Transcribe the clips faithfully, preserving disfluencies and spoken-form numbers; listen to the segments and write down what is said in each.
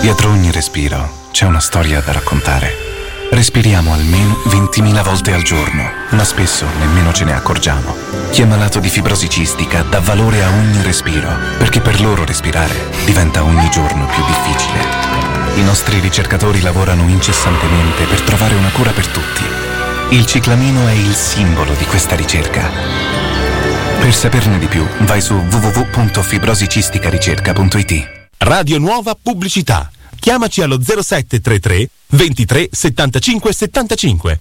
Dietro ogni respiro c'è una storia da raccontare. Respiriamo almeno ventimila volte al giorno, ma spesso nemmeno ce ne accorgiamo. Chi è malato di fibrosi cistica dà valore a ogni respiro, perché per loro respirare diventa ogni giorno più difficile. I nostri ricercatori lavorano incessantemente per trovare una cura per tutti. Il ciclamino è il simbolo di questa ricerca. Per saperne di più, vai su w w w punto fibrosicistica-ricerca punto i t. Radio Nuova Pubblicità. Chiamaci allo zero sette tre tre ventitré settantacinque settantacinque.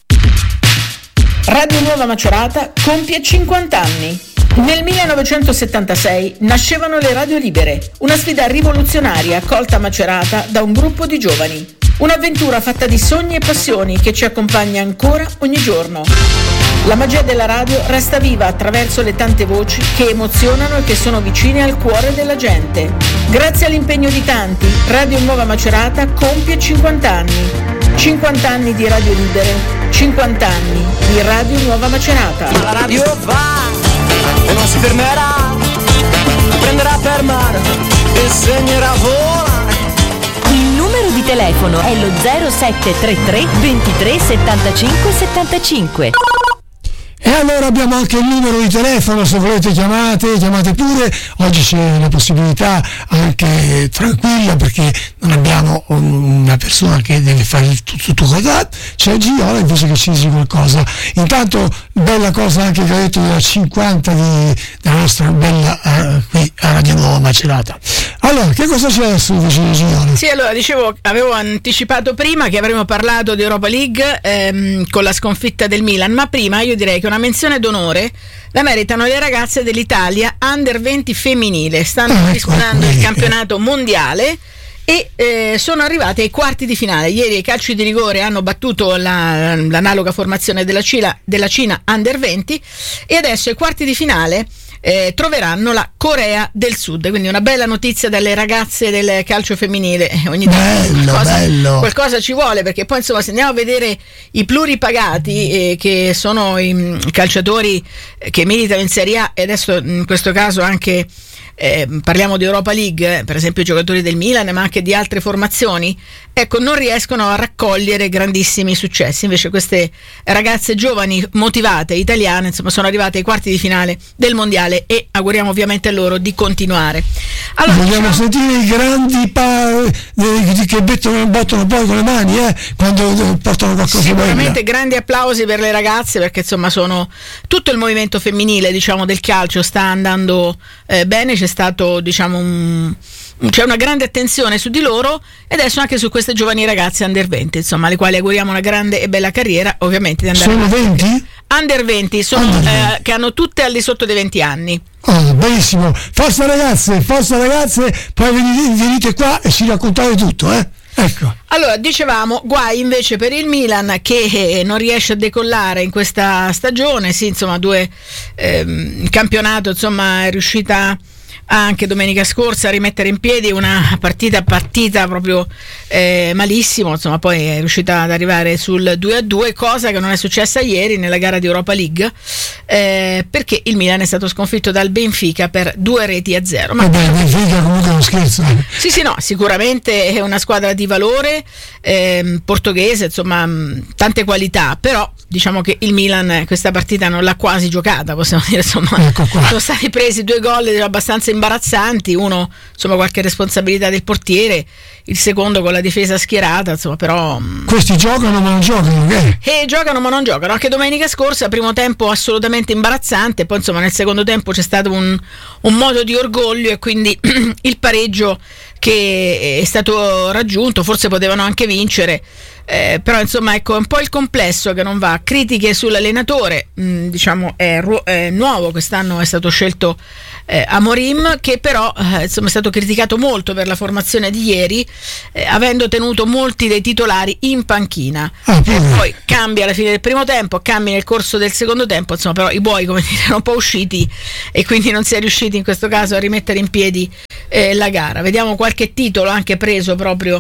Radio Nuova Macerata compie cinquanta anni. Nel millenovecentosettantasei nascevano le Radio Libere, una sfida rivoluzionaria accolta a Macerata da un gruppo di giovani. Un'avventura fatta di sogni e passioni che ci accompagna ancora ogni giorno. La magia della radio resta viva attraverso le tante voci che emozionano e che sono vicine al cuore della gente. Grazie all'impegno di tanti, Radio Nuova Macerata compie cinquanta anni. cinquanta anni di Radio Libere, cinquanta anni di Radio Nuova Macerata. La radio va e non si fermerà, prenderà per mano e segnerà volare. Il numero di telefono è lo zero sette tre tre ventitré settantacinque settantacinque. E allora abbiamo anche il numero di telefono, se volete chiamate, chiamate pure. Oggi c'è la possibilità anche tranquilla, perché non abbiamo una persona che deve fare tutto, tutto così. C'è Giola invece che ci dice qualcosa. Intanto bella cosa anche che ha detto della cinquanta di, della nostra bella uh, qui a Radio Nuova Macerata. Allora, che cosa c'è adesso invece di Giola? Sì, allora dicevo, avevo anticipato prima che avremmo parlato di Europa League ehm, con la sconfitta del Milan, ma prima io direi che una menzione d'onore la meritano le ragazze dell'Italia under venti femminile. Stanno ah, disputando ecco, il campionato mondiale e eh, sono arrivate ai quarti di finale. Ieri i calci di rigore hanno battuto la, l'analoga formazione della Cina, della Cina under venti, e adesso ai quarti di finale Eh, troveranno la Corea del Sud, quindi una bella notizia dalle ragazze del calcio femminile. Ogni tanto bello, qualcosa, bello. qualcosa ci vuole, perché poi insomma se andiamo a vedere i pluripagati eh, che sono i calciatori che militano in Serie A, e adesso in questo caso anche eh, parliamo di Europa League, eh, per esempio i giocatori del Milan ma anche di altre formazioni, ecco, non riescono a raccogliere grandissimi successi. Invece queste ragazze giovani motivate italiane insomma sono arrivate ai quarti di finale del mondiale e auguriamo ovviamente a loro di continuare. Allora, vogliamo diciamo, sentire i grandi pa- eh, che battono, battono poi con le mani eh, quando portano qualcosa. Sicuramente bella. Grandi applausi per le ragazze, perché insomma sono tutto il movimento femminile, diciamo, del calcio sta andando eh, bene. C'è stato, diciamo, un c'è una grande attenzione su di loro e adesso anche su queste giovani ragazze under venti, insomma, alle quali auguriamo una grande e bella carriera, ovviamente di andare sono venti? Under venti, sono under eh, che hanno tutte al di sotto dei venti anni. Oh, benissimo, forza ragazze, forza ragazze, poi venite, venite qua e ci raccontate tutto, eh? Ecco. Allora, dicevamo, guai invece per il Milan che eh, non riesce a decollare in questa stagione. Sì, insomma, due ehm, il campionato, insomma, è riuscita anche domenica scorsa a rimettere in piedi una partita partita proprio eh, malissimo, insomma poi è riuscita ad arrivare sul due a due, cosa che non è successa ieri nella gara di Europa League, eh, perché il Milan è stato sconfitto dal Benfica per due reti a zero. Ma Vabbè, il Benfica comunque non scherzo. Sì, sì, no, sicuramente è una squadra di valore, eh, portoghese, insomma, tante qualità, però diciamo che il Milan questa partita non l'ha quasi giocata, possiamo dire, insomma, ecco qua. Sono stati presi due gol abbastanza imbarazzanti, uno insomma qualche responsabilità del portiere, il secondo con la difesa schierata, insomma, però questi giocano ma non giocano, che? E giocano ma non giocano. Anche domenica scorsa primo tempo assolutamente imbarazzante, poi insomma nel secondo tempo c'è stato un, un moto di orgoglio e quindi il pareggio che è stato raggiunto, forse potevano anche vincere. Eh, però insomma ecco un po' il complesso che non va. Critiche sull'allenatore, mh, diciamo è, ru- è nuovo, quest'anno è stato scelto eh, Amorim, che però eh, insomma è stato criticato molto per la formazione di ieri, eh, avendo tenuto molti dei titolari in panchina. Ah, e poi cambia alla fine del primo tempo, cambia nel corso del secondo tempo, insomma però i buoi, come dire, erano un po' usciti e quindi non si è riusciti in questo caso a rimettere in piedi eh, la gara. Vediamo qualche titolo anche preso proprio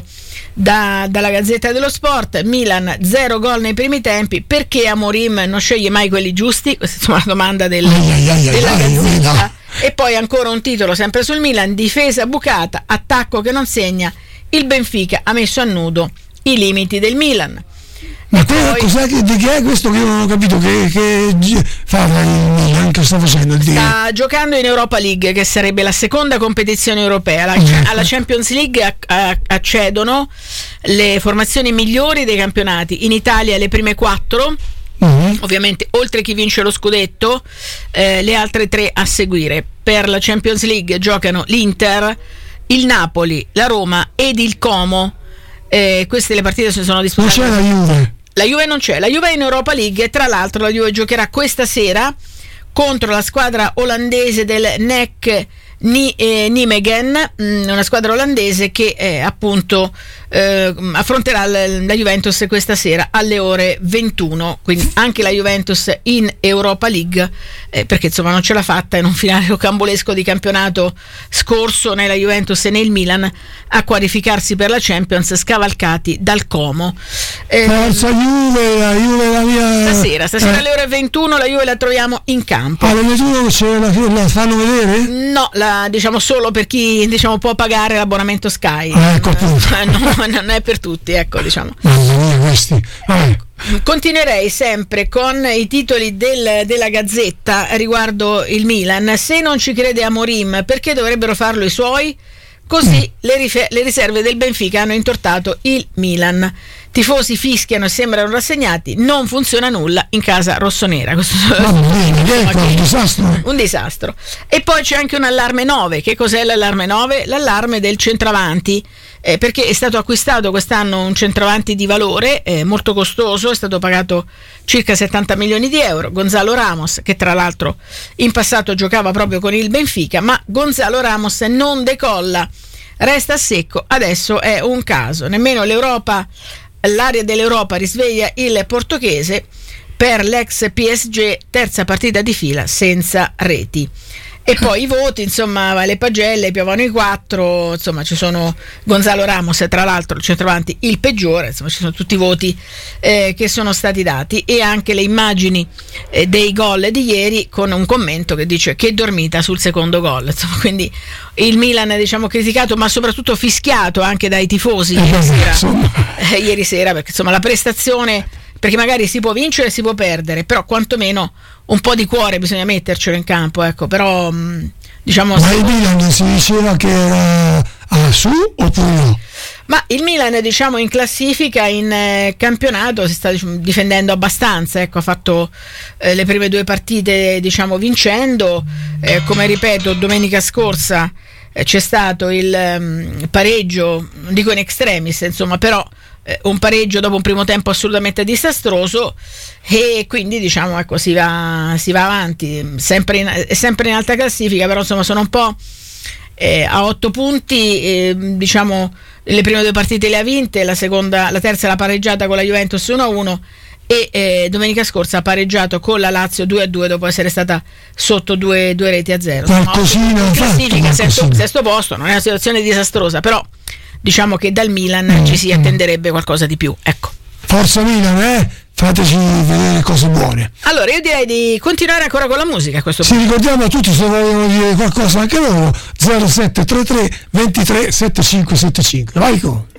da, dalla Gazzetta dello Sport. Milan zero gol nei primi tempi, perché Amorim non sceglie mai quelli giusti? Questa è insomma la domanda del, ai, ai, ai, della ai, Gazzetta. ai, ai. E poi ancora un titolo sempre sul Milan: difesa bucata, attacco che non segna, il Benfica ha messo a nudo i limiti del Milan. Ma poi, cos'è che, di che è questo che io non ho capito che, che fa il Milan, che sta facendo? Sta giocando in Europa League, che sarebbe la seconda competizione europea. La, mm. Alla Champions League accedono le formazioni migliori dei campionati. In Italia le prime quattro, mm. ovviamente oltre chi vince lo scudetto, eh, le altre tre a seguire. Per la Champions League giocano l'Inter, il Napoli, la Roma ed il Como. Eh, queste le partite sono disputate. Non c'è la Juve. La Juve non c'è, la Juve è in Europa League e tra l'altro la Juve giocherà questa sera contro la squadra olandese del N E C Ni, eh, Nijmegen, una squadra olandese che eh, appunto eh, affronterà l- la Juventus questa sera alle ore ventuno, quindi anche la Juventus in Europa League, eh, perché insomma non ce l'ha fatta in un finale rocambolesco di campionato scorso né la Juventus né il Milan a qualificarsi per la Champions, scavalcati dal Como. Eh, Forza Juve, la Juve la mia... Stasera, stasera eh. alle ore ventuno la Juve la troviamo in campo. Alle ventuno ce la, la fanno vedere? No, la, diciamo solo per chi diciamo può pagare l'abbonamento Sky. Ah, ecco, no, non è per tutti, ecco, diciamo. Mamma mia, questi. Ah. Continuerei sempre con i titoli del, della Gazzetta riguardo il Milan. Se non ci crede Amorim, perché dovrebbero farlo i suoi? Così le, rife- le riserve del Benfica hanno intortato il Milan. Tifosi fischiano e sembrano rassegnati, non funziona nulla in casa rossonera. Questo è un disastro. Un disastro. E poi c'è anche un allarme nove. Che cos'è l'allarme nove? L'allarme del centravanti, eh, perché è stato acquistato quest'anno un centravanti di valore eh, molto costoso, è stato pagato circa settanta milioni di euro, Gonzalo Ramos, che tra l'altro in passato giocava proprio con il Benfica, ma Gonzalo Ramos non decolla, resta a secco, adesso è un caso. Nemmeno l'Europa L'area dell'Europa risveglia il portoghese per l'ex P S G, terza partita di fila senza reti. E poi i voti, insomma, le pagelle piovono i quattro, insomma ci sono Gonzalo Ramos, tra l'altro il centravanti il peggiore, insomma ci sono tutti i voti eh, che sono stati dati e anche le immagini eh, dei gol di ieri con un commento che dice che dormita sul secondo gol, insomma, quindi il Milan diciamo criticato ma soprattutto fischiato anche dai tifosi ieri sera, eh, ieri sera perché insomma la prestazione, perché magari si può vincere e si può perdere, però quantomeno un po' di cuore bisogna mettercelo in campo, ecco, però diciamo... Ma il Milan si diceva che era a su oppure no? Ma il Milan diciamo in classifica, in eh, campionato si sta diciamo, difendendo abbastanza, ecco, ha fatto eh, le prime due partite diciamo vincendo, eh, come ripeto domenica scorsa eh, c'è stato il um, pareggio, non dico in extremis insomma, però eh, un pareggio dopo un primo tempo assolutamente disastroso e quindi diciamo ecco si va, si va avanti, sempre in, è sempre in alta classifica, però insomma sono un po' eh, a otto punti, eh, diciamo le prime due partite le ha vinte, la seconda, la terza l'ha pareggiata con la Juventus uno a uno e eh, domenica scorsa ha pareggiato con la Lazio due a due dopo essere stata sotto due, due reti a zero. Qualcosina in classifica sesto, sesto posto, non è una situazione disastrosa, però diciamo che dal Milan mm, ci si attenderebbe qualcosa di più, ecco. Forza Milan, eh? Fateci vedere cose buone. Allora io direi di continuare ancora con la musica a questo punto. Sì, ricordiamo a tutti, se vogliono dire qualcosa anche loro, zero sette tre tre due tre sette cinque sette cinque. Vai con